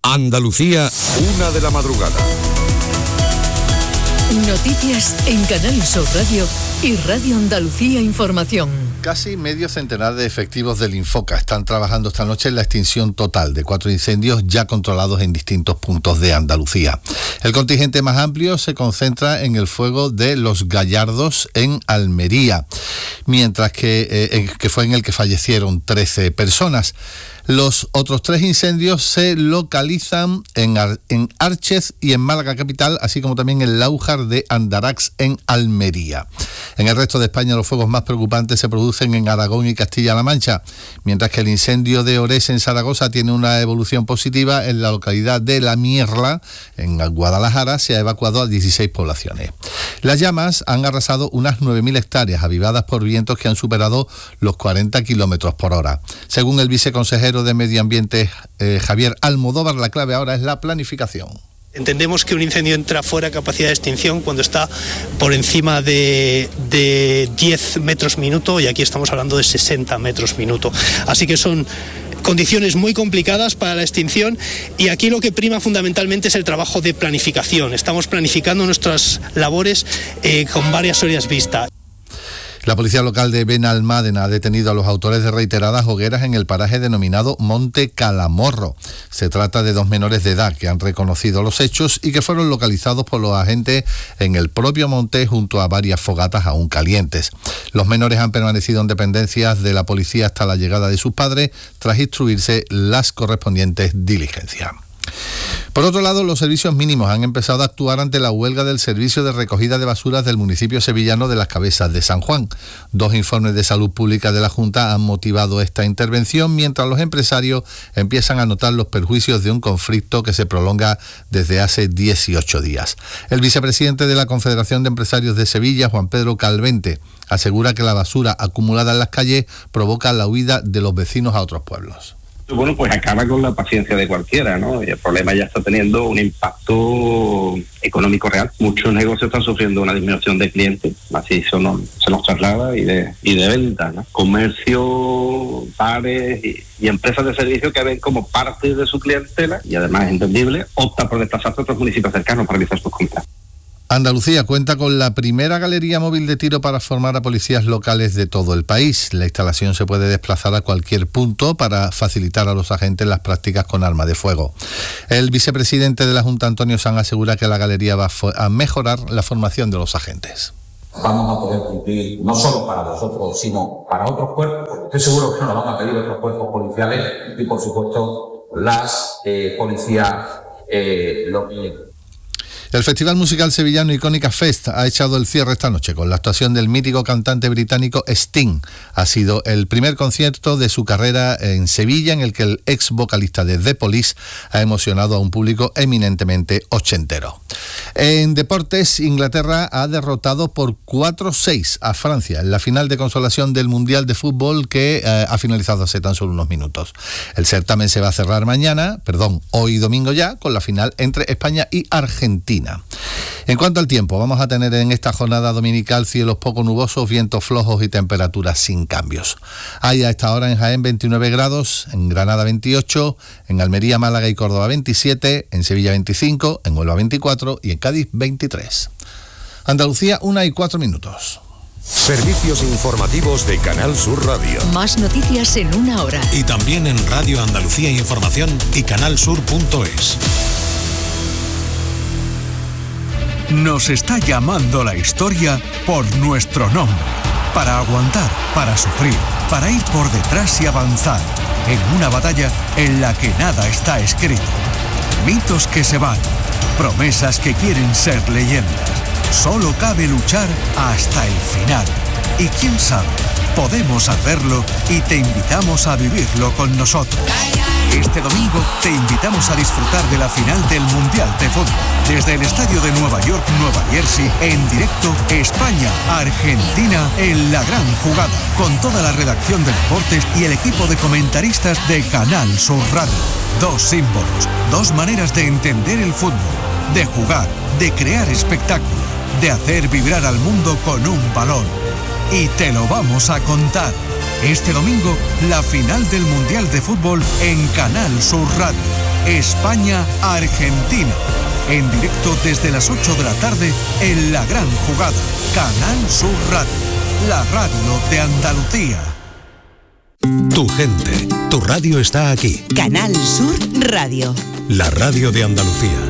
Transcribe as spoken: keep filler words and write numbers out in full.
Andalucía, una de la madrugada. Noticias en Canal Sur Radio y Radio Andalucía Información. Casi medio centenar de efectivos del Infoca están trabajando esta noche en la extinción total de cuatro incendios ya controlados en distintos puntos de Andalucía. El contingente más amplio se concentra en el fuego de Los Gallardos en Almería, mientras que, eh, que fue en el que fallecieron trece personas. Los otros tres incendios se localizan en, Ar- en Archez y en Málaga capital, así como también en Láujar de Andarax en Almería. En el resto de España los fuegos más preocupantes se producen en Aragón y Castilla-La Mancha, mientras que el incendio de Ores en Zaragoza tiene una evolución positiva. En la localidad de La Mierla, en Guadalajara, se ha evacuado a dieciséis poblaciones. Las llamas han arrasado unas nueve mil hectáreas, avivadas por vientos que han superado los cuarenta kilómetros por hora. Según el viceconsejero de Medio Ambiente, eh, Javier Almodóvar, la clave ahora es la planificación. Entendemos que un incendio entra fuera de capacidad de extinción cuando está por encima de, de diez metros minuto, y aquí estamos hablando de sesenta metros minuto. Así que son condiciones muy complicadas para la extinción, y aquí lo que prima fundamentalmente es el trabajo de planificación. Estamos planificando nuestras labores eh, con varias horas vista. La policía local de Benalmádena ha detenido a los autores de reiteradas hogueras en el paraje denominado Monte Calamorro. Se trata de dos menores de edad que han reconocido los hechos y que fueron localizados por los agentes en el propio monte junto a varias fogatas aún calientes. Los menores han permanecido en dependencias de la policía hasta la llegada de sus padres, tras instruirse las correspondientes diligencias. Por otro lado, los servicios mínimos han empezado a actuar ante la huelga del servicio de recogida de basuras del municipio sevillano de Las Cabezas de San Juan. Dos informes de salud pública de la Junta han motivado esta intervención, mientras los empresarios empiezan a notar los perjuicios de un conflicto que se prolonga desde hace dieciocho días. El vicepresidente de la Confederación de Empresarios de Sevilla, Juan Pedro Calvente, asegura que la basura acumulada en las calles provoca la huida de los vecinos a otros pueblos. Bueno, pues acaba con la paciencia de cualquiera, ¿no? Y el problema ya está teniendo un impacto económico real. Muchos negocios están sufriendo una disminución de clientes, así se nos, se nos traslada, y de y de ventas, ¿no? Comercio, bares y, y empresas de servicio que ven como parte de su clientela, y además es entendible, opta por desplazarse a otros municipios cercanos para realizar sus compras. Andalucía cuenta con la primera galería móvil de tiro para formar a policías locales de todo el país. La instalación se puede desplazar a cualquier punto para facilitar a los agentes las prácticas con arma de fuego. El vicepresidente de la Junta, Antonio Sanz, asegura que la galería va a mejorar la formación de los agentes. Vamos a poder cumplir no solo para nosotros, sino para otros cuerpos. Estoy seguro que nos van a pedir otros cuerpos policiales y, por supuesto, las eh, policías eh, locales. El Festival Musical Sevillano Icónica Fest ha echado el cierre esta noche con la actuación del mítico cantante británico Sting. Ha sido el primer concierto de su carrera en Sevilla, en el que el ex vocalista de The Police ha emocionado a un público eminentemente ochentero. En deportes, Inglaterra ha derrotado por cuatro seis a Francia en la final de consolación del Mundial de Fútbol, que eh, ha finalizado hace tan solo unos minutos. El certamen se va a cerrar mañana, perdón, hoy domingo ya, con la final entre España y Argentina. En cuanto al tiempo, vamos a tener en esta jornada dominical cielos poco nubosos, vientos flojos y temperaturas sin cambios. Hay a esta hora en Jaén veintinueve grados, en Granada veintiocho, en Almería, Málaga y Córdoba veintisiete, en Sevilla veinticinco, en Huelva veinticuatro y en Cádiz veintitrés. Andalucía, una y cuatro minutos. Servicios informativos de Canal Sur Radio. Más noticias en una hora. Y también en Radio Andalucía Información y canal sur punto es. Nos está llamando la historia por nuestro nombre. Para aguantar, para sufrir, para ir por detrás y avanzar. En una batalla en la que nada está escrito. Mitos que se van. Promesas que quieren ser leyendas. Solo cabe luchar hasta el final. Y quién sabe, podemos hacerlo y te invitamos a vivirlo con nosotros. Este domingo te invitamos a disfrutar de la final del Mundial de Fútbol. Desde el estadio de Nueva York, Nueva Jersey, en directo, España-Argentina en la gran jugada. Con toda la redacción de deportes y el equipo de comentaristas de Canal Sur Radio. Dos símbolos, dos maneras de entender el fútbol, de jugar, de crear espectáculo, de hacer vibrar al mundo con un balón. Y te lo vamos a contar. Este domingo, la final del Mundial de Fútbol en Canal Sur Radio. España-Argentina. En directo desde las ocho de la tarde en La Gran Jugada. Canal Sur Radio, la radio de Andalucía. Tu gente, tu radio está aquí. Canal Sur Radio. La radio de Andalucía.